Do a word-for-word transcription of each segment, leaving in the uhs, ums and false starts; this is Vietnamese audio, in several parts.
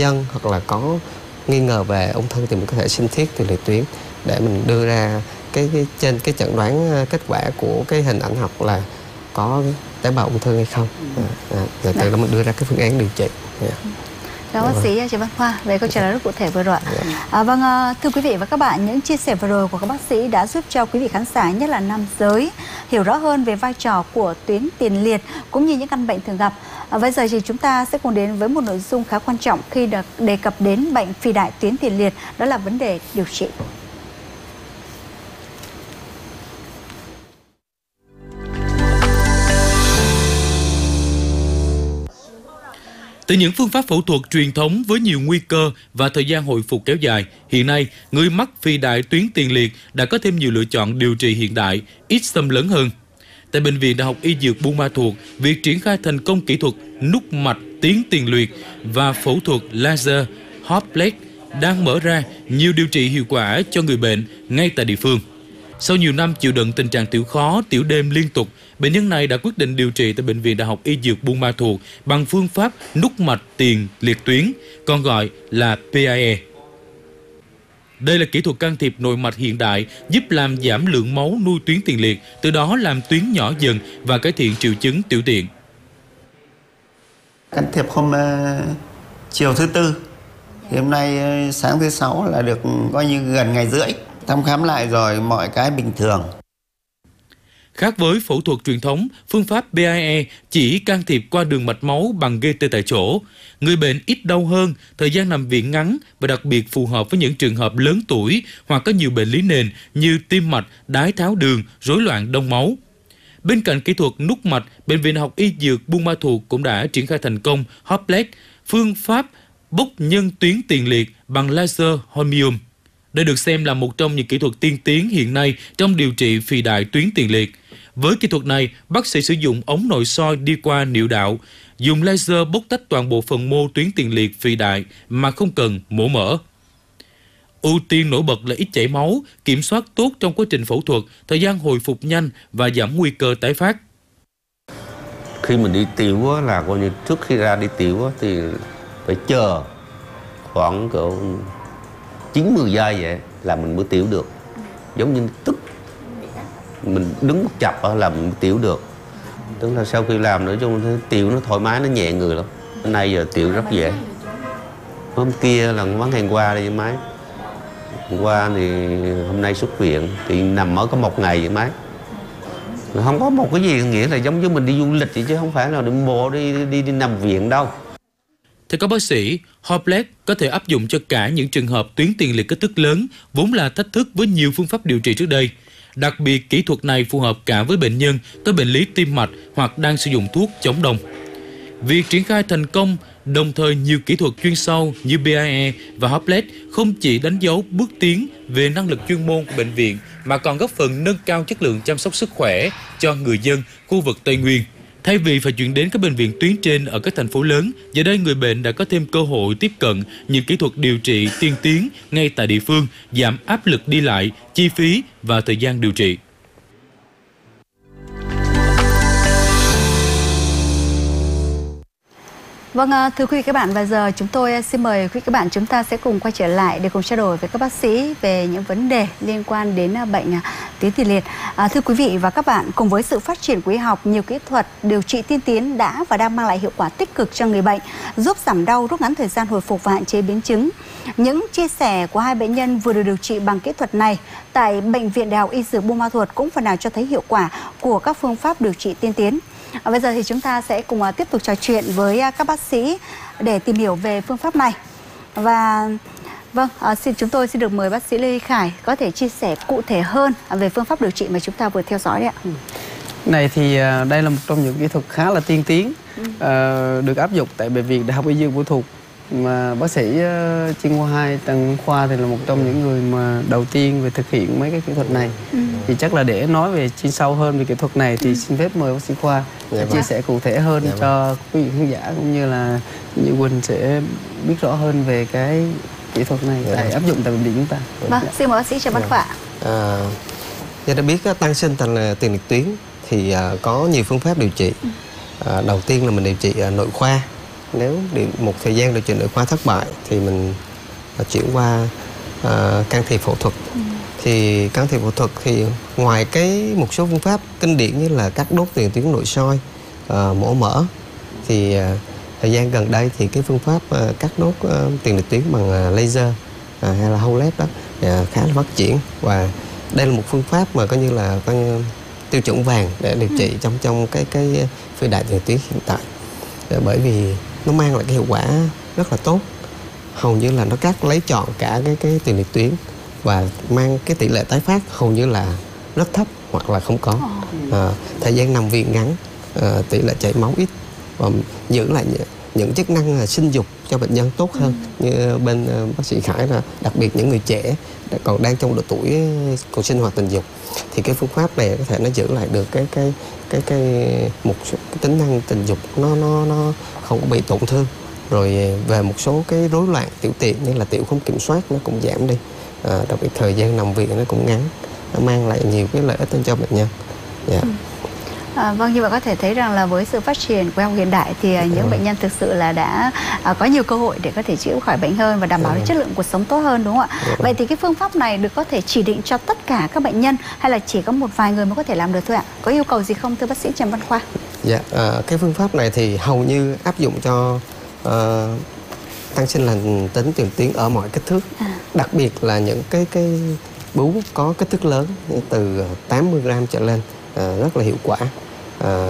nhân hoặc là có nghi ngờ về ung thư thì mình có thể sinh thiết tiền liệt tuyến để mình đưa ra cái, cái trên cái chẩn đoán kết quả của cái hình ảnh học là có tế bào ung thư hay không. À, à, rồi từ đó mình đưa ra cái phương án điều trị. Yeah. Đó, bác sĩ Trần Văn Khoa về câu trả lời rất cụ thể vừa rồi. À, vâng, thưa quý vị và các bạn, những chia sẻ vừa rồi của các bác sĩ đã giúp cho quý vị khán giả, nhất là nam giới, hiểu rõ hơn về vai trò của tuyến tiền liệt cũng như những căn bệnh thường gặp. À, bây giờ thì chúng ta sẽ cùng đến với một nội dung khá quan trọng khi được đề cập đến bệnh phi đại tuyến tiền liệt, đó là vấn đề điều trị. Từ những phương pháp phẫu thuật truyền thống với nhiều nguy cơ và thời gian hồi phục kéo dài, hiện nay, người mắc phi đại tuyến tiền liệt đã có thêm nhiều lựa chọn điều trị hiện đại, ít xâm lấn hơn. Tại Bệnh viện Đại học Y Dược Buôn Ma Thuột, việc triển khai thành công kỹ thuật nút mạch tuyến tiền liệt và phẫu thuật laser hot plate đang mở ra nhiều điều trị hiệu quả cho người bệnh ngay tại địa phương. Sau nhiều năm chịu đựng tình trạng tiểu khó, tiểu đêm liên tục, bệnh nhân này đã quyết định điều trị tại Bệnh viện Đại học Y Dược Buôn Ma Thuột bằng phương pháp nút mạch tiền liệt tuyến, còn gọi là pê i a. Đây là kỹ thuật can thiệp nội mạch hiện đại giúp làm giảm lượng máu nuôi tuyến tiền liệt, từ đó làm tuyến nhỏ dần và cải thiện triệu chứng tiểu tiện. Can thiệp hôm uh, chiều thứ tư, thì hôm nay uh, sáng thứ sáu là được coi như gần ngày rưỡi. Thăm khám lại rồi mọi cái bình thường. Khác với phẫu thuật truyền thống, phương pháp pê i a chỉ can thiệp qua đường mạch máu bằng ghê tê tại chỗ. Người bệnh ít đau hơn, thời gian nằm viện ngắn và đặc biệt phù hợp với những trường hợp lớn tuổi hoặc có nhiều bệnh lý nền như tim mạch, đái tháo đường, rối loạn đông máu. Bên cạnh kỹ thuật nút mạch, Bệnh viện Đại học Y Dược Buôn Ma Thuột cũng đã triển khai thành công hot plate, phương pháp bốc nhân tuyến tiền liệt bằng laser holmium. Đây được xem là một trong những kỹ thuật tiên tiến hiện nay trong điều trị phi đại tuyến tiền liệt. Với kỹ thuật này, bác sĩ sử dụng ống nội soi đi qua niệu đạo, dùng laser bóc tách toàn bộ phần mô tuyến tiền liệt phi đại mà không cần mổ mở. Ưu tiên nổi bật là ít chảy máu, kiểm soát tốt trong quá trình phẫu thuật, thời gian hồi phục nhanh và giảm nguy cơ tái phát. Khi mình đi tiểu là coi như trước khi ra đi tiểu thì phải chờ khoảng cỡ chín mười giây vậy là mình mới tiểu được. Giống như tức mình đứng chập là mình mới tiểu được. Tức là sau khi làm nữa chung tiểu nó thoải mái, nó nhẹ người lắm. Hôm nay giờ tiểu rất dễ. Hôm kia là bán hàng qua đây máy. Hôm qua thì hôm nay xuất viện thì nằm ở có một ngày vậy máy. Không có một cái gì nghĩa là giống như mình đi du lịch vậy, chứ không phải là đi bộ đi đi, đi, đi nằm viện đâu. Theo các bác sĩ, hot plate có thể áp dụng cho cả những trường hợp tuyến tiền liệt kích thước lớn, vốn là thách thức với nhiều phương pháp điều trị trước đây. Đặc biệt, kỹ thuật này phù hợp cả với bệnh nhân có bệnh lý tim mạch hoặc đang sử dụng thuốc chống đông. Việc triển khai thành công, đồng thời nhiều kỹ thuật chuyên sâu như pê i a và hot plate không chỉ đánh dấu bước tiến về năng lực chuyên môn của bệnh viện, mà còn góp phần nâng cao chất lượng chăm sóc sức khỏe cho người dân khu vực Tây Nguyên. Thay vì phải chuyển đến các bệnh viện tuyến trên ở các thành phố lớn, giờ đây người bệnh đã có thêm cơ hội tiếp cận những kỹ thuật điều trị tiên tiến ngay tại địa phương, giảm áp lực đi lại, chi phí và thời gian điều trị. Vâng, thưa quý vị các bạn, và giờ chúng tôi xin mời quý vị các bạn chúng ta sẽ cùng quay trở lại để cùng trao đổi với các bác sĩ về những vấn đề liên quan đến bệnh tuyến tiền liệt. À, thưa quý vị và các bạn, cùng với sự phát triển của y học, nhiều kỹ thuật điều trị tiên tiến đã và đang mang lại hiệu quả tích cực cho người bệnh, giúp giảm đau, rút ngắn thời gian hồi phục và hạn chế biến chứng. Những chia sẻ của hai bệnh nhân vừa được điều trị bằng kỹ thuật này tại Bệnh viện Đại học Y Dược Buôn Ma Thuột cũng phần nào cho thấy hiệu quả của các phương pháp điều trị tiên tiến. À, bây giờ thì chúng ta sẽ cùng uh, tiếp tục trò chuyện với uh, các bác sĩ để tìm hiểu về phương pháp này. Và vâng, uh, xin chúng tôi xin được mời bác sĩ Lê Khải có thể chia sẻ cụ thể hơn uh, về phương pháp điều trị mà chúng ta vừa theo dõi đấy ạ. Ừ. Này thì uh, đây là một trong những kỹ thuật khá là tiên tiến, ừ. uh, được áp dụng tại Bệnh viện Đại học Y Dược Buôn Ma Thuột. Mà bác sĩ uh, chuyên khoa hai Trần Khoa thì là một trong những người mà đầu tiên về thực hiện mấy cái kỹ thuật này. Ừ. Thì chắc là để nói về chuyên sâu hơn về kỹ thuật này thì ừ. xin phép mời bác sĩ Khoa dạ chia vâng. sẻ cụ thể hơn dạ cho vâng. quý vị khán giả cũng như là như Quỳnh sẽ biết rõ hơn về cái kỹ thuật này dạ. áp dụng tại bệnh viện chúng ta. Vâng, dạ. xin mời bác sĩ Trần Văn Khoa. À, như đã biết tăng sinh thành tiền liệt tuyến thì có nhiều phương pháp điều trị. Ừ. À, đầu tiên là mình điều trị nội khoa. nếu điều, một thời gian điều trị nội khoa thất bại thì mình uh, chuyển qua uh, can thiệp phẫu thuật. Ừ. Thì can thiệp phẫu thuật thì ngoài cái một số phương pháp kinh điển như là cắt đốt tiền tuyến nội soi, uh, mổ mỡ, thì uh, thời gian gần đây thì cái phương pháp uh, cắt đốt uh, tiền liệt tuyến bằng uh, laser uh, hay là hâu lép đó uh, khá là phát triển, và đây là một phương pháp mà coi như là coi như tiêu chuẩn vàng để điều trị trong trong cái cái phi đại tiền tuyến hiện tại, bởi vì nó mang lại cái hiệu quả rất là tốt, hầu như là nó cắt lấy trọn cả cái cái tiền liệt tuyến và mang cái tỷ lệ tái phát hầu như là rất thấp hoặc là không có. À, thời gian nằm viện ngắn, à, tỷ lệ chảy máu ít và giữ lại những chức năng sinh dục cho bệnh nhân tốt hơn. Ừ. Như bên uh, bác sĩ Khải là đặc biệt những người trẻ còn đang trong độ tuổi còn sinh hoạt tình dục thì cái phương pháp này có thể nó giữ lại được cái cái cái cái một số cái tính năng tình dục nó nó nó không có bị tổn thương, rồi về một số cái rối loạn tiểu tiện như là tiểu không kiểm soát nó cũng giảm đi, à, đặc biệt thời gian nằm viện nó cũng ngắn, nó mang lại nhiều cái lợi ích cho bệnh nhân. Yeah. Ừ. À, vâng, như vậy có thể thấy rằng là với sự phát triển của y học hiện đại thì những ừ. bệnh nhân thực sự là đã à, có nhiều cơ hội để có thể chữa khỏi bệnh hơn và đảm bảo ừ. chất lượng cuộc sống tốt hơn, đúng không ạ? Ừ. Vậy thì cái phương pháp này được có thể chỉ định cho tất cả các bệnh nhân hay là chỉ có một vài người mới có thể làm được thôi ạ? Có yêu cầu gì không thưa bác sĩ Trần Văn Khoa? Dạ, à, cái phương pháp này thì hầu như áp dụng cho uh, tăng sinh lành tính tiền tuyến ở mọi kích thước, à. đặc biệt là những cái cái bú có kích thước lớn từ tám mươi gam trở lên. À, rất là hiệu quả. À,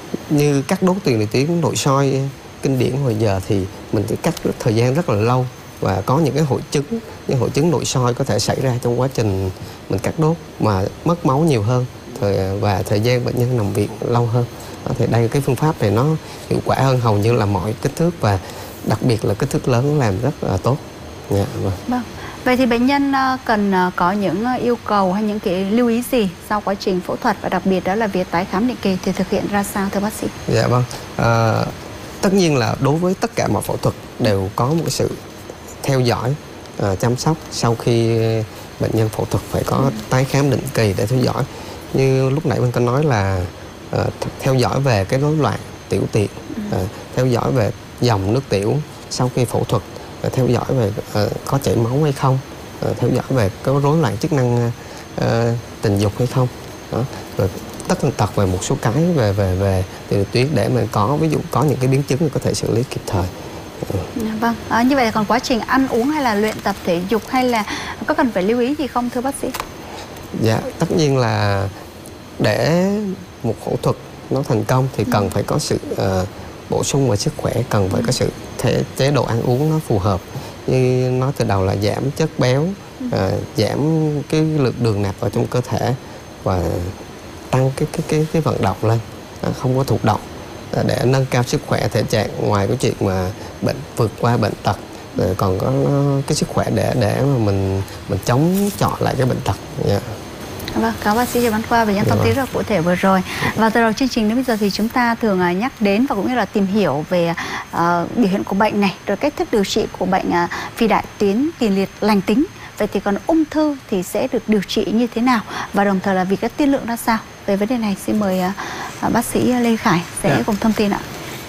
như cắt đốt tiền liệt tuyến nội soi kinh điển hồi giờ thì mình phải cắt thời gian rất là lâu và có những cái hội chứng, những hội chứng nội soi có thể xảy ra trong quá trình mình cắt đốt mà mất máu nhiều hơn thời, và thời gian bệnh nhân nằm viện lâu hơn. À, thì đây cái phương pháp này nó hiệu quả hơn hầu như là mọi kích thước và đặc biệt là kích thước lớn làm rất là tốt. Yeah, vâng. Vâng. Vậy thì bệnh nhân cần có những yêu cầu hay những cái lưu ý gì sau quá trình phẫu thuật, và đặc biệt đó là việc tái khám định kỳ thì thực hiện ra sao thưa bác sĩ? Dạ vâng, à, tất nhiên là đối với tất cả mọi phẫu thuật đều có một cái sự theo dõi, à, chăm sóc sau khi bệnh nhân phẫu thuật phải có ừ. tái khám định kỳ để theo dõi. Như lúc nãy mình có nói là à, theo dõi về cái rối loạn tiểu tiện, ừ. à, theo dõi về dòng nước tiểu sau khi phẫu thuật, theo dõi về uh, có chảy máu hay không, uh, theo dõi về có rối loạn chức năng uh, tình dục hay không, đó. Rồi tất tần tật về một số cái về về về tiền liệt tuyến để mình có ví dụ có những cái biến chứng thì có thể xử lý kịp thời. Uh. Vâng, à, như vậy là còn quá trình ăn uống hay là luyện tập thể dục hay là có cần phải lưu ý gì không thưa bác sĩ? Dạ, tất nhiên là để một phẫu thuật nó thành công thì cần ừ. phải có sự uh, bổ sung về sức khỏe, cần phải có sự thể, chế độ ăn uống nó phù hợp, như nói từ đầu là giảm chất béo, à, giảm cái lượng đường nạp vào trong cơ thể và tăng cái cái cái cái vận động lên, à, không có thụ động, à, để nâng cao sức khỏe thể trạng. Ngoài cái chuyện mà bệnh vượt qua bệnh tật, rồi còn có cái sức khỏe để để mà mình mình chống chọi lại cái bệnh tật. Yeah. Vâng, cảm ơn bác sĩ Trần Văn Khoa về những thông tin rất cụ thể vừa rồi. Và từ đầu chương trình đến bây giờ thì chúng ta thường nhắc đến và cũng như là tìm hiểu về uh, biểu hiện của bệnh này, rồi cách thức điều trị của bệnh uh, phi đại tuyến tiền liệt lành tính. Vậy thì còn ung thư thì sẽ được điều trị như thế nào và đồng thời là vì cái tiên lượng ra sao? Về vấn đề này xin mời uh, bác sĩ Lê Khải sẽ yeah. cùng thông tin ạ.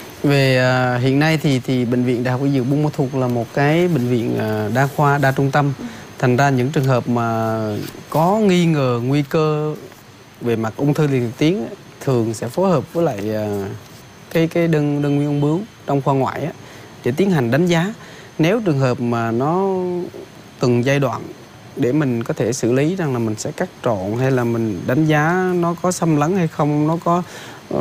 Về uh, hiện nay thì thì bệnh viện Đại học Y Dược Buôn Ma Thuột là một cái bệnh viện uh, đa khoa đa trung tâm. Ừ. Thành ra những trường hợp mà có nghi ngờ nguy cơ về mặt ung thư tiền liệt tuyến thường sẽ phối hợp với lại uh, cái cái đơn đơn nguyên ung bướu trong khoa ngoại á, để tiến hành đánh giá. Nếu trường hợp mà nó từng giai đoạn để mình có thể xử lý rằng là mình sẽ cắt trọn hay là mình đánh giá nó có xâm lấn hay không, nó có uh,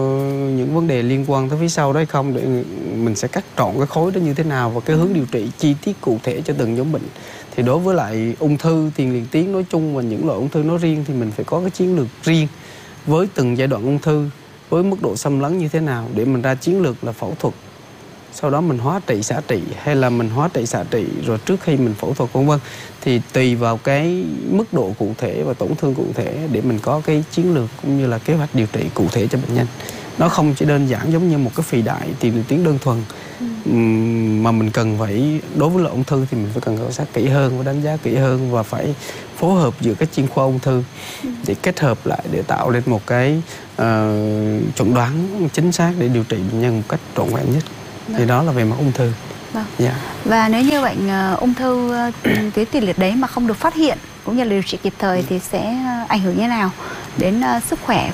những vấn đề liên quan tới phía sau đó hay không, để mình sẽ cắt trọn cái khối đó như thế nào và cái hướng điều trị chi tiết cụ thể cho từng nhóm bệnh. Thì đối với lại ung thư tiền liệt tuyến nói chung và những loại ung thư nói riêng thì mình phải có cái chiến lược riêng với từng giai đoạn ung thư, với mức độ xâm lấn như thế nào để mình ra chiến lược là phẫu thuật, sau đó mình hóa trị xạ trị hay là mình hóa trị xạ trị rồi trước khi mình phẫu thuật vân vân. Thì tùy vào cái mức độ cụ thể và tổn thương cụ thể để mình có cái chiến lược cũng như là kế hoạch điều trị cụ thể cho bệnh nhân. Nó không chỉ đơn giản giống như một cái phì đại tiền liệt tuyến đơn thuần, ừ. mà mình cần phải, đối với loại ung thư thì mình phải cần khảo sát kỹ hơn và đánh giá kỹ hơn và phải phối hợp giữa các chuyên khoa ung thư ừ. để kết hợp lại để tạo nên một cái uh, chuẩn đoán chính xác để điều trị bệnh nhân một cách trọn vẹn nhất. Thì đó là về mặt ung thư. Vâng. Dạ. Và nếu như bệnh ờ, ung thư ờ, tuyến tiền liệt đấy mà không được phát hiện cũng như là điều trị kịp thời thì sẽ ờ, ảnh hưởng như thế nào đến ờ, sức khỏe